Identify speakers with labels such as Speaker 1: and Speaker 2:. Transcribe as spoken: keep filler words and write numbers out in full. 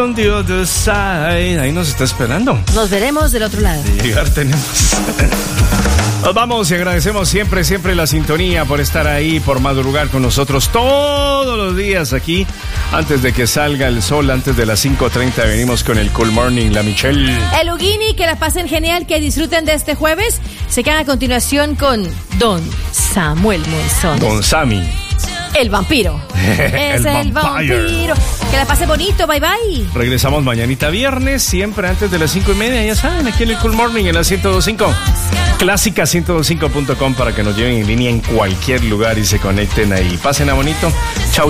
Speaker 1: On the other side. Ahí nos está esperando.
Speaker 2: Nos veremos del otro lado.
Speaker 1: Llegar tenemos. Nos vamos y agradecemos siempre, siempre la sintonía por estar ahí, por madrugar con nosotros todos los días aquí. Antes de que salga el sol, antes de las cinco treinta, venimos con el Cool Morning, la Michelle.
Speaker 2: El Huguini, que la pasen genial, que disfruten de este jueves. Se quedan a continuación con Don Samuel Monzón.
Speaker 1: Don Sammy.
Speaker 2: El vampiro. Es el, el vampiro. Que la pase bonito, bye bye.
Speaker 1: Regresamos mañanita viernes, siempre antes de las cinco y media, ya saben, aquí en el Cool Morning, en la ciento dos punto cinco. Clásica ciento dos punto cinco punto com para que nos lleven en línea en cualquier lugar y se conecten ahí. Pasen a bonito. Chau.